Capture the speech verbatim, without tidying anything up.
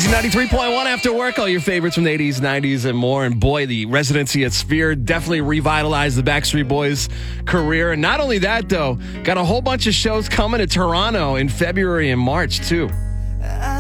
Easy ninety-three point one after work. All your favorites from the eighties, nineties, and more. And boy, the residency at Sphere definitely revitalized the Backstreet Boys' career. And not only that, though, got a whole bunch of shows coming to Toronto in February and March, too.